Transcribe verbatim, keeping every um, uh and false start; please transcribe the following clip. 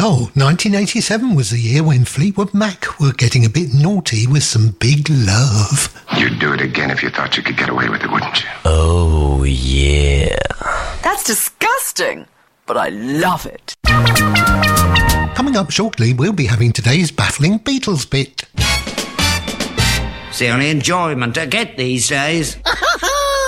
Well, nineteen eighty-seven was the year when Fleetwood Mac were getting a bit naughty with some big love. You'd do it again if you thought you could get away with it, wouldn't you? Oh, yeah. That's disgusting, but I love it. Coming up shortly, we'll be having today's baffling Beatles bit. It's the only enjoyment I get these days.